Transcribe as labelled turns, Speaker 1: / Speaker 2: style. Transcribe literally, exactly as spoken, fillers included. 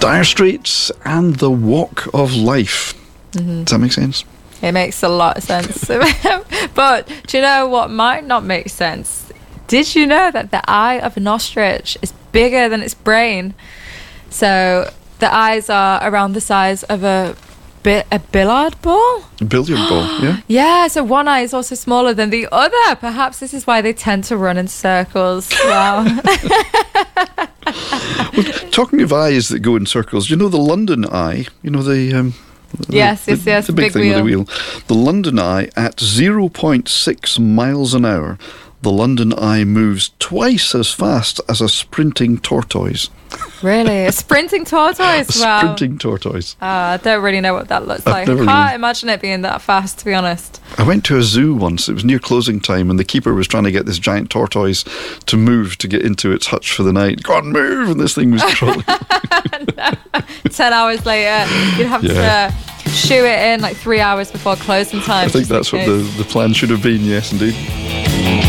Speaker 1: Dire Straits and The Walk of Life. Mm-hmm. Does that make sense?
Speaker 2: It makes a lot of sense. But do you know what might not make sense? Did you know that the eye of an ostrich is bigger than its brain? So the eyes are around the size of a bi- a billiard ball.
Speaker 1: A billiard ball, yeah.
Speaker 2: Yeah, so one eye is also smaller than the other. Perhaps this is why they tend to run in circles. Wow.
Speaker 1: Well, talking of eyes that go in circles, you know the London Eye? You know the... Um,
Speaker 2: yes,
Speaker 1: the,
Speaker 2: yes, yes.
Speaker 1: The big,
Speaker 2: big
Speaker 1: thing
Speaker 2: wheel.
Speaker 1: with the wheel. The London Eye at zero point six miles an hour. The London Eye moves twice as fast as a sprinting tortoise.
Speaker 2: Really? A sprinting tortoise?
Speaker 1: A
Speaker 2: Wow.
Speaker 1: sprinting tortoise.
Speaker 2: Uh, I don't really know what that looks
Speaker 1: I've
Speaker 2: like.
Speaker 1: never
Speaker 2: Can't
Speaker 1: really-
Speaker 2: imagine it being that fast, to be honest.
Speaker 1: I went to a zoo once. It was near closing time, and the keeper was trying to get this giant tortoise to move to get into its hutch for the night. Go on, move! And this thing was trolling.
Speaker 2: Ten hours later, you'd have
Speaker 1: Yeah.
Speaker 2: to uh, shoe it in like three hours before closing time.
Speaker 1: I think
Speaker 2: just in
Speaker 1: that's what
Speaker 2: case.
Speaker 1: the, the plan should have been, yes, indeed.